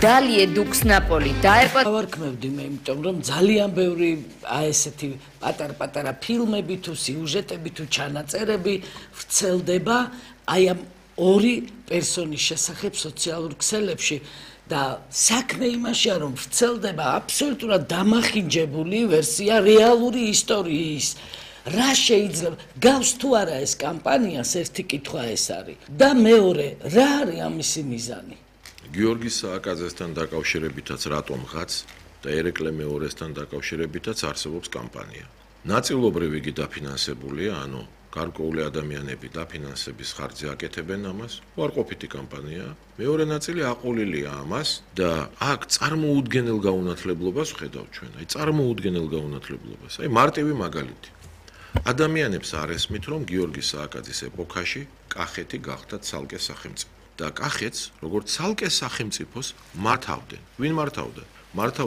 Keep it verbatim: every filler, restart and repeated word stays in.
Dalie Dux Napoli დაერყვა ავარქმევდი მე იმიტომ რომ ძალიან ბევრი აი ესეთი პატარ-პატარა ფილმები თუ სიუჟეტები თუ ჩანაწერები ვრცელდება აი ამ ორი პერსონის შესახებ სოციალურ ქსელებში და საქმე იმაშია რომ ვრცელდება აბსოლუტურად დამახინჯებული ვერსია რეალური ისტორიის რა შეიძლება გავს თუ არა ეს კამპანიას ერთი კითხვა ეს არის და მეორე რა არის ამისი მიზანი გიორგი სააკაძესთან დაკავშირებითაც რატომღაც და ერეკლე მეორესთან დაკავშირებითაც არსებობს კამპანია. ნაწილობრივ იგი დაფინანსებულია, ანუ გარკვეული ადამიანები დაფინანსების ხარჯზე აკეთებენ ამას, უარყოფითი კამპანია. მეორე ნაწილი აყოლილია ამას და აქ წარმოუდგენელ გაუნათლებლობას ვხედავ ჩვენ. აი წარმოუდგენელ გაუნათლებლობას. აი მარტივი მაგალითი. ადამიანებს არ ესმით, რომ გიორგი სააკაძის ეპოქაში კახეთი გახდა ცალკე სახელმწიფო. და კახეთს როგორც ცალკე სახელმწიფოს მართავდნენ. ვინ მართავდა? მართავდა